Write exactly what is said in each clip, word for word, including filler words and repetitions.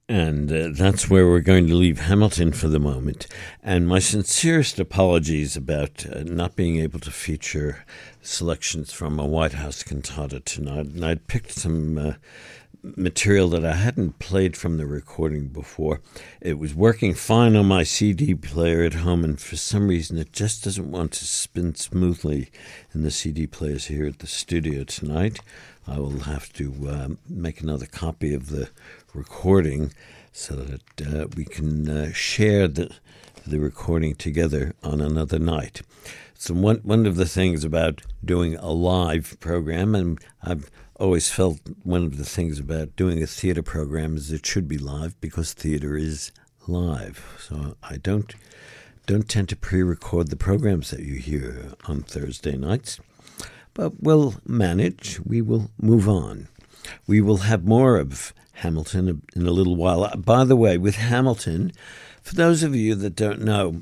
And uh, that's where we're going to leave Hamilton for the moment. And my sincerest apologies about uh, not being able to feature selections from a White House cantata tonight. And I'd picked some uh, material that I hadn't played from the recording before. It was working fine on my C D player at home, and for some reason it just doesn't want to spin smoothly in the C D players here at the studio tonight. I will have to uh, make another copy of the recording so that uh, we can uh, share the the recording together on another night. So one one of the things about doing a live program, and I've always felt one of the things about doing a theater program is it should be live, because theater is live. So I don't don't tend to pre-record the programs that you hear on Thursday nights, but we'll manage. We will move on. We will have more of Hamilton in a little while. By the way, with Hamilton, for those of you that don't know,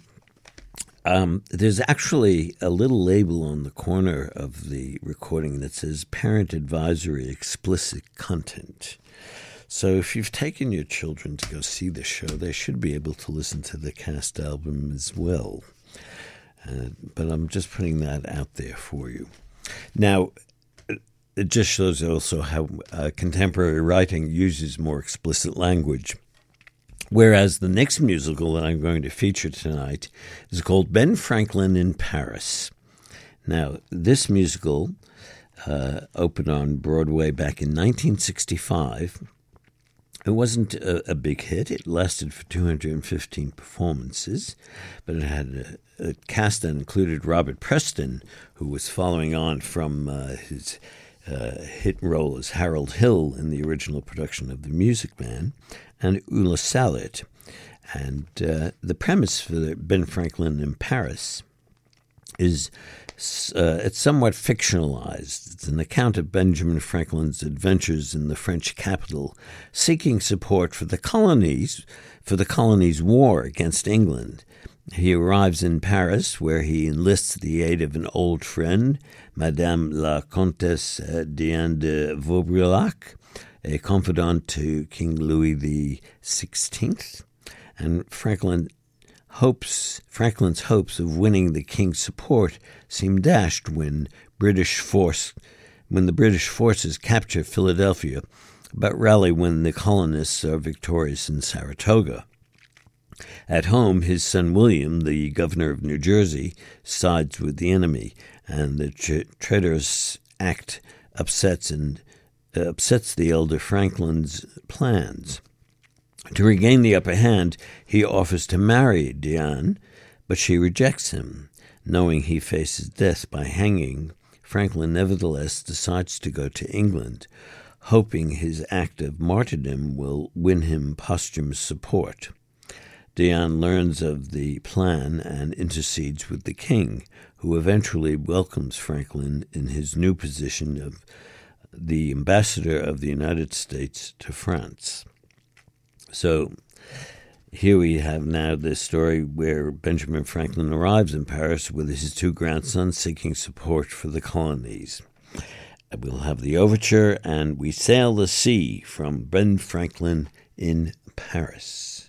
um, there's actually a little label on the corner of the recording that says Parent Advisory Explicit Content. So if you've taken your children to go see the show, they should be able to listen to the cast album as well. Uh, but I'm just putting that out there for you. Now, it just shows also how uh, contemporary writing uses more explicit language. Whereas the next musical that I'm going to feature tonight is called Ben Franklin in Paris. Now, this musical uh, opened on Broadway back in nineteen sixty-five. It wasn't a, a big hit. It lasted for two hundred fifteen performances, but it had a, a cast that included Robert Preston, who was following on from uh, his Uh, hit role as Harold Hill in the original production of The Music Man, and Ulla Sallet. And uh, the premise for Ben Franklin in Paris is uh, it's somewhat fictionalized. It's an account of Benjamin Franklin's adventures in the French capital, seeking support for the colonies, for the colonies' war against England. He arrives in Paris, where he enlists the aid of an old friend, Madame la Comtesse Diane de Vaubrelac, a confidant to King Louis the Sixteenth, and Franklin hopes Franklin's hopes of winning the king's support seem dashed when British force when the British forces capture Philadelphia, but rally when the colonists are victorious in Saratoga. At home, his son William, the governor of New Jersey, sides with the enemy, and the tra- traitorous act upsets and uh, upsets the elder Franklin's plans. To regain the upper hand, he offers to marry Diane, but she rejects him. Knowing he faces death by hanging, Franklin nevertheless decides to go to England, hoping his act of martyrdom will win him posthumous support. Diane learns of the plan and intercedes with the king, who eventually welcomes Franklin in his new position of the ambassador of the United States to France. So here we have now this story where Benjamin Franklin arrives in Paris with his two grandsons seeking support for the colonies. We'll have the overture, and We Sail the Sea from Ben Franklin in Paris.